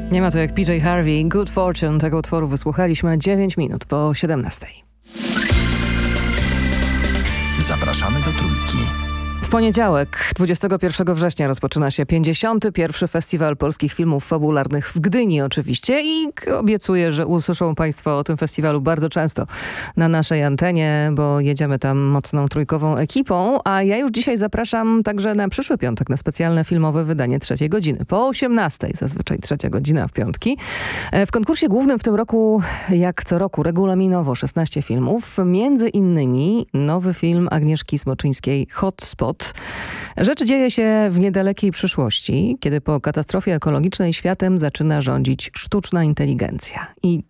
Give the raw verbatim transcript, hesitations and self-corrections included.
Nie ma to jak P J Harvey. Good Fortune. Tego utworu wysłuchaliśmy dziewięć minut po siedemnastej. Zapraszamy do Trójki. W poniedziałek, dwudziestego pierwszego września rozpoczyna się pięćdziesiąty pierwszy Festiwal Polskich Filmów Fabularnych w Gdyni oczywiście i obiecuję, że usłyszą Państwo o tym festiwalu bardzo często na naszej antenie, bo jedziemy tam mocną trójkową ekipą, a ja już dzisiaj zapraszam także na przyszły piątek na specjalne filmowe wydanie trzeciej godziny. Po osiemnastej, zazwyczaj trzecia godzina w piątki. W konkursie głównym w tym roku, jak co roku, regulaminowo szesnaście filmów, między innymi nowy film Agnieszki Smoczyńskiej Hotspot. Rzecz dzieje się w niedalekiej przyszłości, kiedy po katastrofie ekologicznej światem zaczyna rządzić sztuczna inteligencja. I